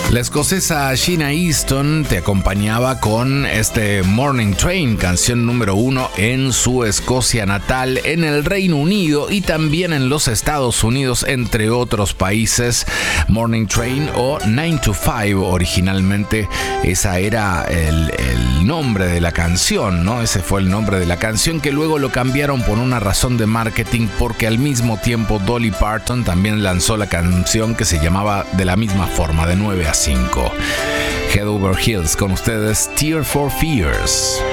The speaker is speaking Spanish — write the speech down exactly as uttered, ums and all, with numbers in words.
La escocesa Sheena Easton te acompañaba con este Morning Train, canción número uno en su Escocia natal, en el Reino Unido y también en los Estados Unidos, entre otros países. Morning Train o nine to five, originalmente esa era el, el nombre de la canción, ¿no? Ese fue el nombre de la canción, que luego lo cambiaron por una razón de marketing, porque al mismo tiempo Dolly Parton también lanzó la canción que se llamaba de la misma forma, de nueve a cinco. Head Over Heels, con ustedes Tear for Fears.